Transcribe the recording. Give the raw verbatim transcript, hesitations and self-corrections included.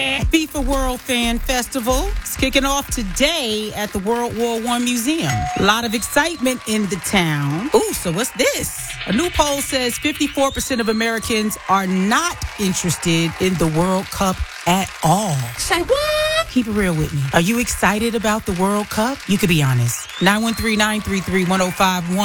FIFA World Fan Festival is kicking off today at the World War One Museum. A lot of excitement in the town. Ooh, so what's this? A new poll says fifty-four percent of Americans are not interested in the World Cup at all. Say what? Keep it real with me. Are you excited about the World Cup? You could be honest. nine one three, nine three three, one oh five one.